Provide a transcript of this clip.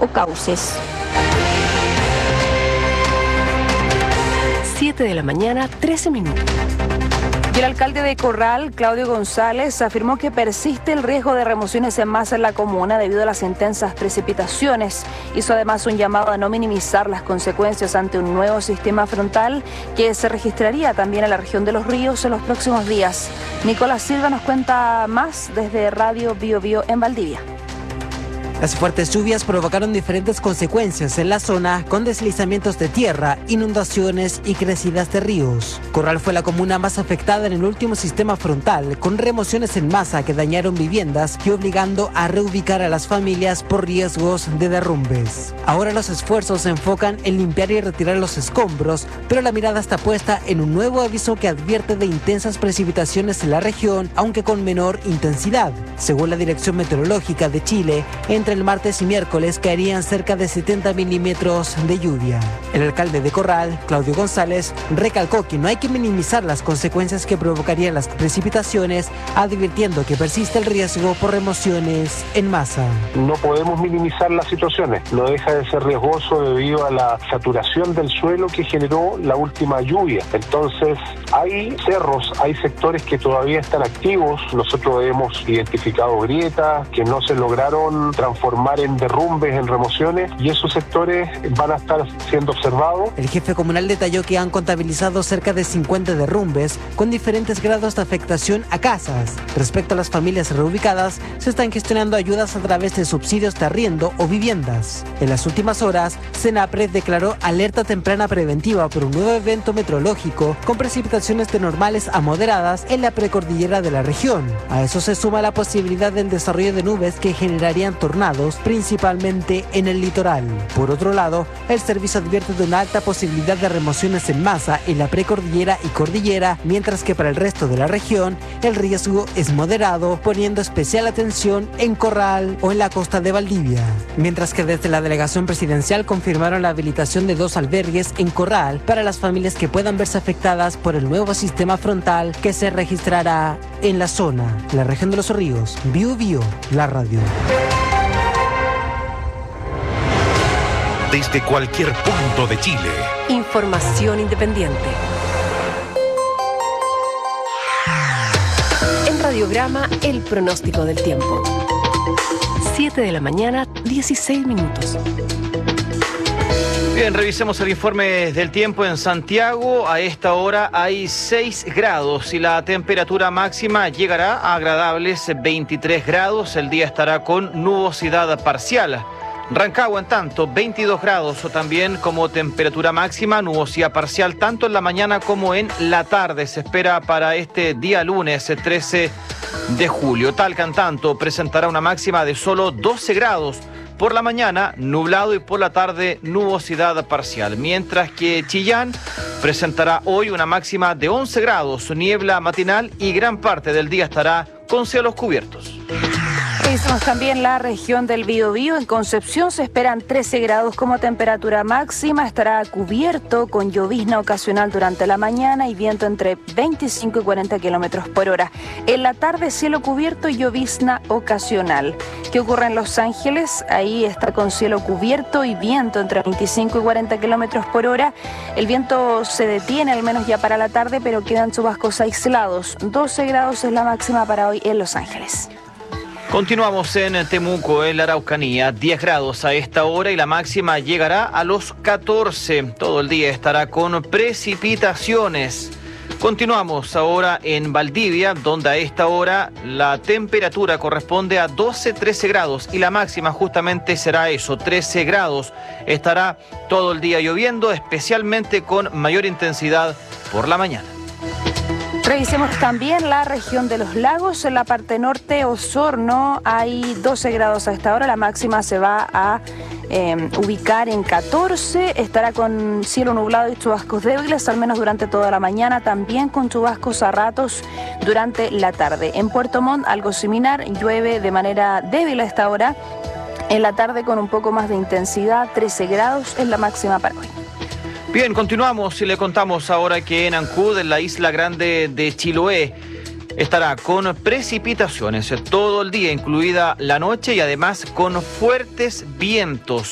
o cauces. 7 de la mañana, 13 minutos. Y el alcalde de Corral, Claudio González, afirmó que persiste el riesgo de remociones en masa en la comuna debido a las intensas precipitaciones. Hizo además un llamado a no minimizar las consecuencias ante un nuevo sistema frontal que se registraría también en la región de Los Ríos en los próximos días. Nicolás Silva nos cuenta más desde Radio Bio Bio en Valdivia. Las fuertes lluvias provocaron diferentes consecuencias en la zona, con deslizamientos de tierra, inundaciones y crecidas de ríos. Corral fue la comuna más afectada en el último sistema frontal, con remociones en masa que dañaron viviendas y obligando a reubicar a las familias por riesgos de derrumbes. Ahora los esfuerzos se enfocan en limpiar y retirar los escombros, pero la mirada está puesta en un nuevo aviso que advierte de intensas precipitaciones en la región, aunque con menor intensidad. Según la Dirección Meteorológica de Chile, entre el martes y miércoles caerían cerca de 70 milímetros de lluvia. El alcalde de Corral, Claudio González, recalcó que no hay que minimizar las consecuencias que provocarían las precipitaciones, advirtiendo que persiste el riesgo por remociones en masa. No podemos minimizar las situaciones, no deja de ser riesgoso debido a la saturación del suelo que generó la última lluvia. Entonces, hay cerros, hay sectores que todavía están activos. Nosotros hemos identificado grietas que no se lograron transformar en derrumbes, en remociones, y esos sectores van a estar siendo observados. El jefe comunal detalló que han contabilizado cerca de 50 derrumbes con diferentes grados de afectación a casas. Respecto a las familias reubicadas, se están gestionando ayudas a través de subsidios de arriendo o viviendas. En las últimas horas, Senapred declaró alerta temprana preventiva por un nuevo evento meteorológico con precipitaciones de normales a moderadas en la precordillera de la región. A eso se suma la posibilidad del desarrollo de nubes que generarían tornados, principalmente en el litoral. Por otro lado, el servicio advierte de una alta posibilidad de remociones en masa en la precordillera y cordillera, mientras que para el resto de la región el riesgo es moderado, poniendo especial atención en Corral o en la costa de Valdivia. Mientras que desde la delegación presidencial confirmaron la habilitación de 2 albergues en Corral para las familias que puedan verse afectadas por el nuevo sistema frontal que se registrará en la zona. La región de Los Ríos, Bio Bio, la radio. Desde cualquier punto de Chile. Información independiente. En Radiograma, el pronóstico del tiempo. 7 de la mañana, 16 minutos. Bien, revisemos el informe del tiempo en Santiago. A esta hora hay 6 grados y la temperatura máxima llegará a agradables 23 grados. El día estará con nubosidad parcial. Rancagua, en tanto, 22 grados o también como temperatura máxima, nubosidad parcial tanto en la mañana como en la tarde. Se espera para este día lunes 13 de julio. Talca, en tanto, presentará una máxima de solo 12 grados. Por la mañana, nublado, y por la tarde, nubosidad parcial. Mientras que Chillán presentará hoy una máxima de 11 grados, niebla matinal, y gran parte del día estará con cielos cubiertos. Revisamos también la región del Biobío. En Concepción se esperan 13 grados como temperatura máxima. Estará cubierto con llovizna ocasional durante la mañana y viento entre 25 y 40 kilómetros por hora. En la tarde, cielo cubierto y llovizna ocasional. ¿Qué ocurre en Los Ángeles? Ahí está con cielo cubierto y viento entre 25 y 40 kilómetros por hora. El viento se detiene al menos ya para la tarde, pero quedan chubascos aislados. 12 grados es la máxima para hoy en Los Ángeles. Continuamos en Temuco, en la Araucanía, 10 grados a esta hora y la máxima llegará a los 14. Todo el día estará con precipitaciones. Continuamos ahora en Valdivia, donde a esta hora la temperatura corresponde a 12-13 grados y la máxima justamente será eso, 13 grados. Estará todo el día lloviendo, especialmente con mayor intensidad por la mañana. Revisemos también la región de los lagos. En la parte norte, Osorno, hay 12 grados a esta hora. La máxima se va a ubicar en 14. Estará con cielo nublado y chubascos débiles, al menos durante toda la mañana. También con chubascos a ratos durante la tarde. En Puerto Montt, algo similar. Llueve de manera débil a esta hora. En la tarde, con un poco más de intensidad, 13 grados es la máxima para hoy. Bien, continuamos y le contamos ahora que en Ancud, en la isla grande de Chiloé, estará con precipitaciones todo el día, incluida la noche, y además con fuertes vientos.